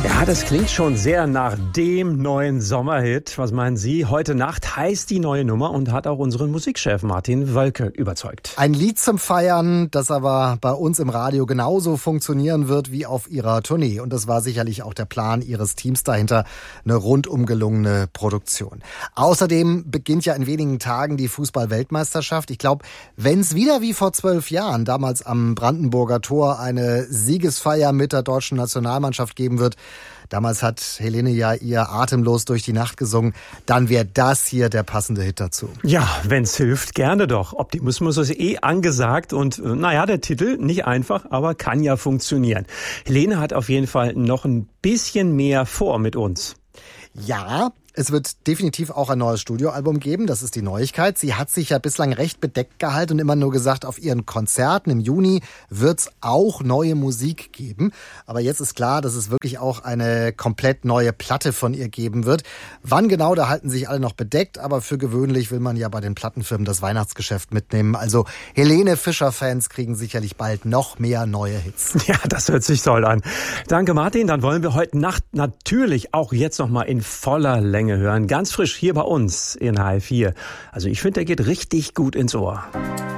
Ja, das klingt schon sehr nach dem neuen Sommerhit. Was meinen Sie? Heute Nacht heißt die neue Nummer und hat auch unseren Musikchef Martin Wölke überzeugt. Ein Lied zum Feiern, das aber bei uns im Radio genauso funktionieren wird wie auf ihrer Tournee. Und das war sicherlich auch der Plan ihres Teams dahinter, eine rundum gelungene Produktion. Außerdem beginnt ja in wenigen Tagen die Fußball-Weltmeisterschaft. Ich glaube, wenn es wieder wie vor 12 Jahren, damals am Brandenburger Tor, eine Siegesfeier mit der deutschen Nationalmannschaft geben wird, damals hat Helene ja ihr Atemlos durch die Nacht gesungen. Dann wäre das hier der passende Hit dazu. Ja, wenn's hilft, gerne doch. Optimismus ist angesagt und der Titel nicht einfach, aber kann ja funktionieren. Helene hat auf jeden Fall noch ein bisschen mehr vor mit uns. Ja, es wird definitiv auch ein neues Studioalbum geben, das ist die Neuigkeit. Sie hat sich ja bislang recht bedeckt gehalten und immer nur gesagt, auf ihren Konzerten im Juni wird's auch neue Musik geben. Aber jetzt ist klar, dass es wirklich auch eine komplett neue Platte von ihr geben wird. Wann genau, da halten sich alle noch bedeckt, aber für gewöhnlich will man ja bei den Plattenfirmen das Weihnachtsgeschäft mitnehmen. Also Helene Fischer-Fans kriegen sicherlich bald noch mehr neue Hits. Ja, das hört sich toll an. Danke Martin, dann wollen wir heute Nacht natürlich auch jetzt nochmal in voller Länge hören. Ganz frisch hier bei uns in HR4. Also ich finde, der geht richtig gut ins Ohr.